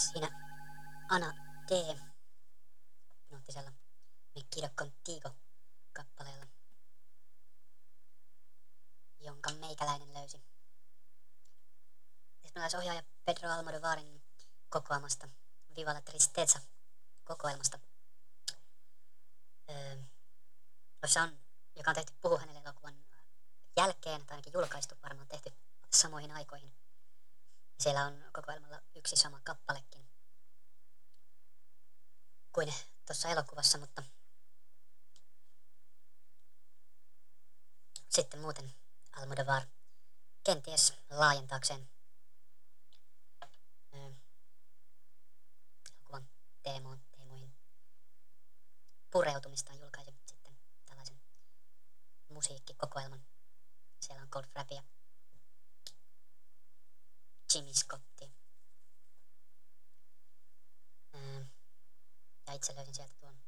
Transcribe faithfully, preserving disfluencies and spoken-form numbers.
Siinä Ana D. Hypnoottisella Me Quiero Contigo kappaleella, jonka meikäläinen löysi espanjalaisohjaaja Pedro Almodovarin kokoamasta Viva la Tristeza kokoelmasta, öö, jossa on, joka on tehty Puhu hänelle elokuvan jälkeen, tai ainakin julkaistu, varmaan tehty samoihin aikoihin. Siellä on kokoelmalla yksi sama kappalekin kuin tuossa elokuvassa, mutta sitten muuten Almodovar kenties laajentaakseen öö, elokuvan teemoon, teemoihin pureutumistaan julkaisi sitten tällaisen musiikkikokoelman. Siellä on Cold Frappia, Jimmy Scottia. Öö, ja itse löysin sieltä tuon